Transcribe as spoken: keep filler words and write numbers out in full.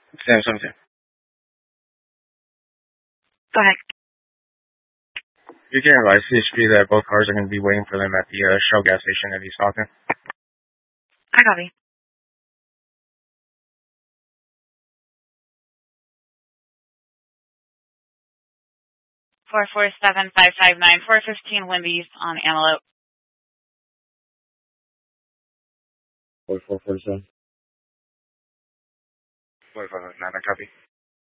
Sam seventeen. Go ahead. You can advise C H P that both cars are going to be waiting for them at the uh, Shell gas station at East Stockton. I copy. Four four seven five five nine four fifteen Wendy's on Antelope. Four four four seven. Four five nine. I copy.